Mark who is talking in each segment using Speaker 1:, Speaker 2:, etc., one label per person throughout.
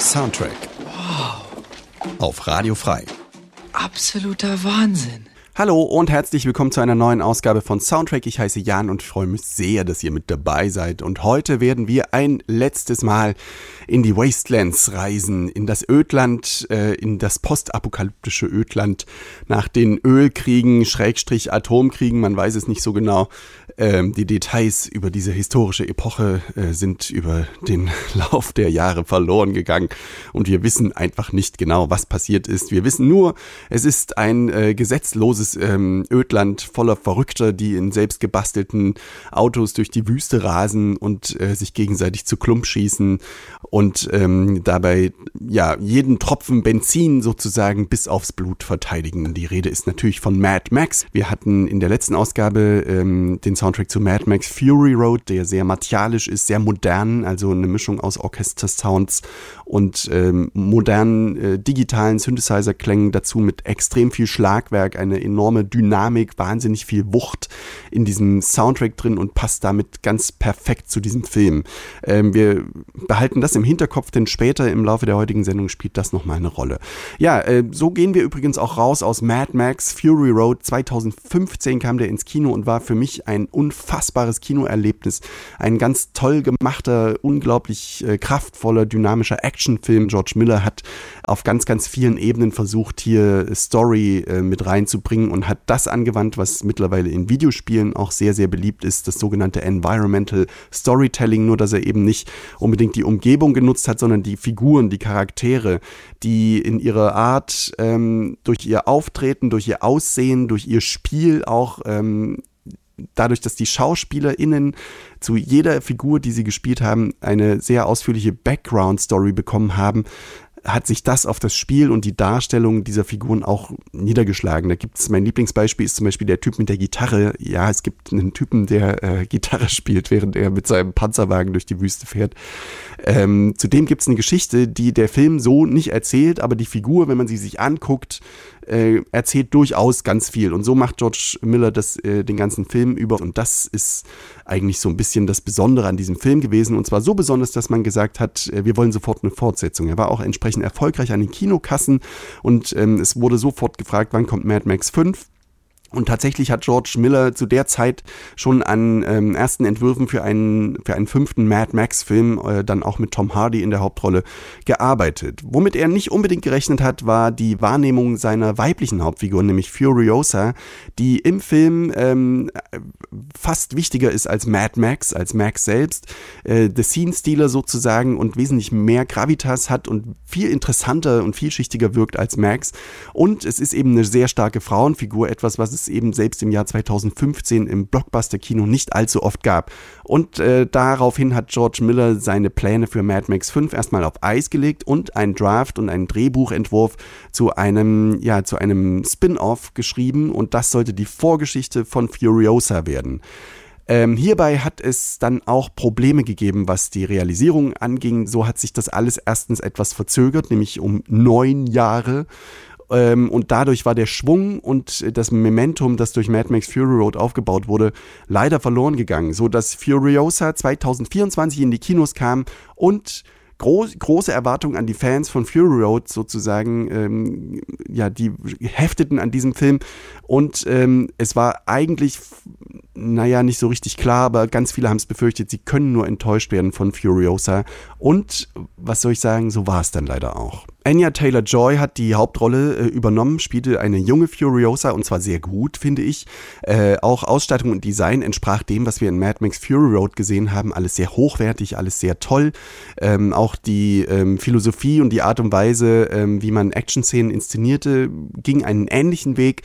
Speaker 1: Soundtrack.
Speaker 2: Wow.
Speaker 1: Auf Radio Frei.
Speaker 2: Absoluter Wahnsinn.
Speaker 1: Hallo und herzlich willkommen zu einer neuen Ausgabe von Soundtrack. Ich heiße Jan und freue mich sehr, dass ihr mit dabei seid. Und heute werden wir ein letztes Mal in die Wastelands reisen, in das Ödland, in das postapokalyptische Ödland nach den Ölkriegen, / Atomkriegen, man weiß es nicht so genau. Die Details über diese historische Epoche sind über den Lauf der Jahre verloren gegangen und wir wissen einfach nicht genau, was passiert ist. Wir wissen nur, es ist ein gesetzloses Ödland voller Verrückter, die in selbstgebastelten Autos durch die Wüste rasen und sich gegenseitig zu Klump schießen und dabei ja jeden Tropfen Benzin sozusagen bis aufs Blut verteidigen. Die Rede ist natürlich von Mad Max. Wir hatten in der letzten Ausgabe den Soundtrack zu Mad Max Fury Road, der sehr martialisch ist, sehr modern, also eine Mischung aus Orchester-Sounds und modernen digitalen Synthesizer-Klängen, dazu mit extrem viel Schlagwerk, eine enorme Dynamik, wahnsinnig viel Wucht in diesem Soundtrack drin und passt damit ganz perfekt zu diesem Film. Wir behalten das im Hinterkopf, denn später im Laufe der heutigen Sendung spielt das nochmal eine Rolle. Ja, so gehen wir übrigens auch raus aus Mad Max Fury Road. 2015 kam der ins Kino und war für mich ein unfassbares Kinoerlebnis. Ein ganz toll gemachter, unglaublich kraftvoller, dynamischer Actionfilm. George Miller hat auf ganz, ganz vielen Ebenen versucht, hier Story mit reinzubringen und hat das angewandt, was mittlerweile in Videospielen auch sehr, sehr beliebt ist, das sogenannte Environmental Storytelling, nur dass er eben nicht unbedingt die Umgebung genutzt hat, sondern die Figuren, die Charaktere, die in ihrer Art durch ihr Auftreten, durch ihr Aussehen, durch ihr Spiel auch dadurch, dass die SchauspielerInnen zu jeder Figur, die sie gespielt haben, eine sehr ausführliche Background-Story bekommen haben, hat sich das auf das Spiel und die Darstellung dieser Figuren auch niedergeschlagen. Da gibt's, mein Lieblingsbeispiel ist zum Beispiel der Typ mit der Gitarre. Ja, es gibt einen Typen, der Gitarre spielt, während er mit seinem Panzerwagen durch die Wüste fährt. Zudem gibt's eine Geschichte, die der Film so nicht erzählt, aber die Figur, wenn man sie sich anguckt, erzählt durchaus ganz viel. Und so macht George Miller das den ganzen Film über. Und das ist eigentlich so ein bisschen das Besondere an diesem Film gewesen. Und zwar so besonders, dass man gesagt hat, wir wollen sofort eine Fortsetzung. Er war auch entsprechend erfolgreich an den Kinokassen. Und es wurde sofort gefragt, wann kommt Mad Max 5? Und tatsächlich hat George Miller zu der Zeit schon an ersten Entwürfen für einen 5. Mad Max-Film, dann auch mit Tom Hardy in der Hauptrolle, gearbeitet. Womit er nicht unbedingt gerechnet hat, war die Wahrnehmung seiner weiblichen Hauptfigur, nämlich Furiosa, die im Film fast wichtiger ist als Mad Max, als Max selbst, The Scene-Stealer sozusagen und wesentlich mehr Gravitas hat und viel interessanter und vielschichtiger wirkt als Max. Und es ist eben eine sehr starke Frauenfigur, etwas, was es eben selbst im Jahr 2015 im Blockbuster-Kino nicht allzu oft gab. Und daraufhin hat George Miller seine Pläne für Mad Max 5 erstmal auf Eis gelegt und einen Draft und einen Drehbuchentwurf zu einem Spin-off geschrieben und das sollte die Vorgeschichte von Furiosa werden. Hierbei hat es dann auch Probleme gegeben, was die Realisierung anging. So hat sich das alles erstens etwas verzögert, nämlich um 9 Jahre. Und dadurch war der Schwung und das Momentum, das durch Mad Max Fury Road aufgebaut wurde, leider verloren gegangen, so dass Furiosa 2024 in die Kinos kam und große Erwartungen an die Fans von Fury Road sozusagen, die hefteten an diesem Film und es war eigentlich, nicht so richtig klar, aber ganz viele haben es befürchtet, sie können nur enttäuscht werden von Furiosa und was soll ich sagen, so war es dann leider auch. Anya Taylor-Joy hat die Hauptrolle übernommen, spielte eine junge Furiosa und zwar sehr gut, finde ich. Auch Ausstattung und Design entsprach dem, was wir in Mad Max Fury Road gesehen haben. Alles sehr hochwertig, alles sehr toll. Auch die Philosophie und die Art und Weise, wie man Action-Szenen inszenierte, ging einen ähnlichen Weg.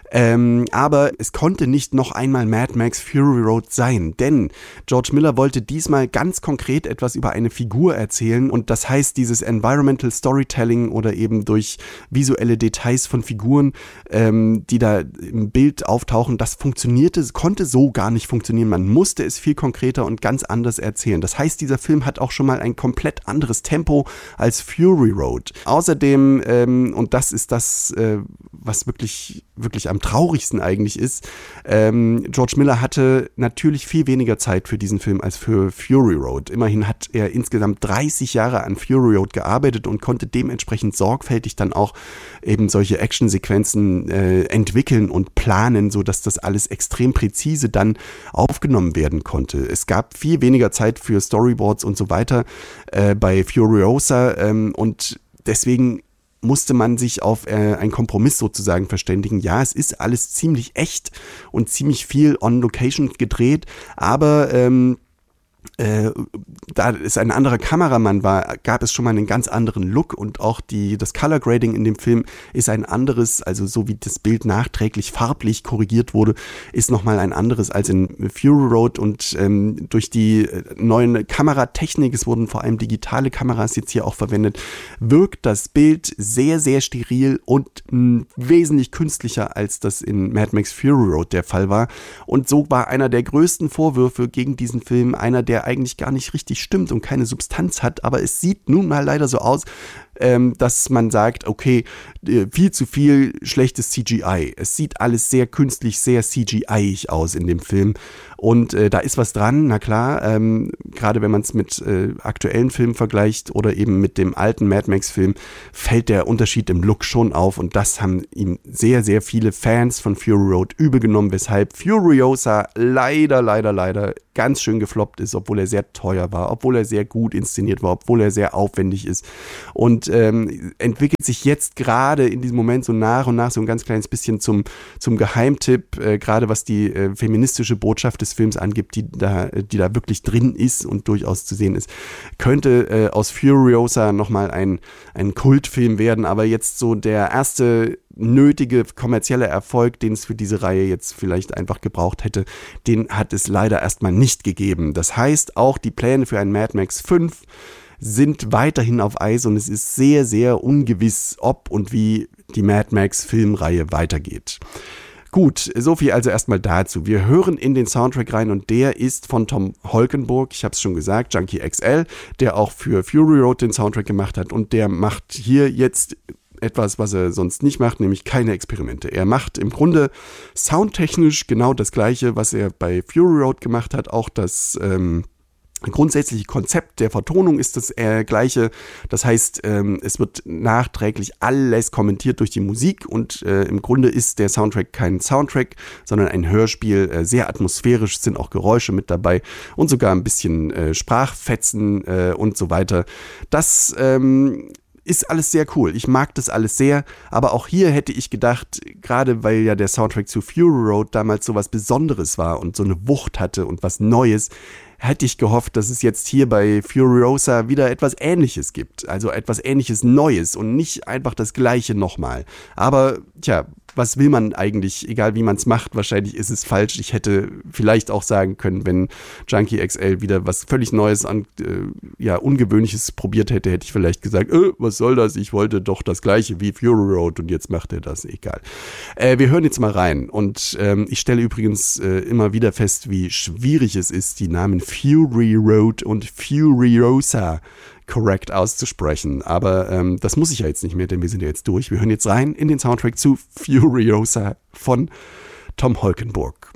Speaker 1: Aber es konnte nicht noch einmal Mad Max Fury Road sein, denn George Miller wollte diesmal ganz konkret etwas über eine Figur erzählen und das heißt, dieses Environmental Storytelling oder eben durch visuelle Details von Figuren, die da im Bild auftauchen, das konnte so gar nicht funktionieren. Man musste es viel konkreter und ganz anders erzählen. Das heißt, dieser Film hat auch schon mal ein komplett anderes Tempo als Fury Road. Außerdem, und das ist das, was wirklich wirklich am traurigsten eigentlich ist, George Miller hatte natürlich viel weniger Zeit für diesen Film als für Fury Road. Immerhin hat er insgesamt 30 Jahre an Fury Road gearbeitet und konnte dementsprechend sorgfältig dann auch eben solche Actionsequenzen entwickeln und planen, sodass das alles extrem präzise dann aufgenommen werden konnte. Es gab viel weniger Zeit für Storyboards und so weiter bei Furiosa und deswegen musste man sich auf einen Kompromiss sozusagen verständigen. Ja, es ist alles ziemlich echt und ziemlich viel on Location gedreht, aber da es ein anderer Kameramann war, gab es schon mal einen ganz anderen Look und auch das Color Grading in dem Film ist ein anderes, also so wie das Bild nachträglich farblich korrigiert wurde, ist nochmal ein anderes als in Fury Road und durch die neuen Kameratechnik, es wurden vor allem digitale Kameras jetzt hier auch verwendet, wirkt das Bild sehr, sehr steril und wesentlich künstlicher, als das in Mad Max Fury Road der Fall war. Und so war einer der größten Vorwürfe gegen diesen Film einer, der eigentlich gar nicht richtig stimmt und keine Substanz hat, aber es sieht nun mal leider so aus, dass man sagt, okay, viel zu viel schlechtes CGI. Es sieht alles sehr künstlich, sehr CGI-ig aus in dem Film. Und da ist was dran, na klar, gerade wenn man es mit aktuellen Filmen vergleicht oder eben mit dem alten Mad Max-Film, fällt der Unterschied im Look schon auf und das haben ihm sehr, sehr viele Fans von Fury Road übel genommen, weshalb Furiosa leider ganz schön gefloppt ist, obwohl er sehr teuer war, obwohl er sehr gut inszeniert war, obwohl er sehr aufwendig ist und entwickelt sich jetzt gerade in diesem Moment so nach und nach so ein ganz kleines bisschen zum Geheimtipp, gerade was die feministische Botschaft des Films angibt, die da wirklich drin ist und durchaus zu sehen ist, könnte aus Furiosa nochmal ein Kultfilm werden, aber jetzt so der erste nötige kommerzielle Erfolg, den es für diese Reihe jetzt vielleicht einfach gebraucht hätte, den hat es leider erstmal nicht gegeben. Das heißt, auch die Pläne für ein Mad Max 5 sind weiterhin auf Eis und es ist sehr, sehr ungewiss, ob und wie die Mad Max Filmreihe weitergeht. Gut, soviel also erstmal dazu. Wir hören in den Soundtrack rein und der ist von Tom Holkenborg, ich habe es schon gesagt, Junkie XL, der auch für Fury Road den Soundtrack gemacht hat und der macht hier jetzt etwas, was er sonst nicht macht, nämlich keine Experimente. Er macht im Grunde soundtechnisch genau das Gleiche, was er bei Fury Road gemacht hat, auch das grundsätzliche Konzept der Vertonung ist das gleiche. Das heißt, es wird nachträglich alles kommentiert durch die Musik und im Grunde ist der Soundtrack kein Soundtrack, sondern ein Hörspiel. Sehr atmosphärisch, sind auch Geräusche mit dabei und sogar ein bisschen Sprachfetzen und so weiter. Das ist alles sehr cool. Ich mag das alles sehr, aber auch hier hätte ich gedacht, gerade weil ja der Soundtrack zu Fury Road damals so was Besonderes war und so eine Wucht hatte und was Neues, hätte ich gehofft, dass es jetzt hier bei Furiosa wieder etwas Ähnliches gibt. Also etwas Ähnliches Neues und nicht einfach das Gleiche nochmal. Aber, tja, was will man eigentlich, egal wie man es macht, wahrscheinlich ist es falsch. Ich hätte vielleicht auch sagen können, wenn Junkie XL wieder was völlig Neues Ungewöhnliches probiert hätte, hätte ich vielleicht gesagt, was soll das? Ich wollte doch das Gleiche wie Fury Road und jetzt macht er das. Egal. Wir hören jetzt mal rein und ich stelle übrigens immer wieder fest, wie schwierig es ist, die Namen Fury Road und Furiosa korrekt auszusprechen. Aber das muss ich ja jetzt nicht mehr, denn wir sind ja jetzt durch. Wir hören jetzt rein in den Soundtrack zu Furiosa von Tom Holkenborg.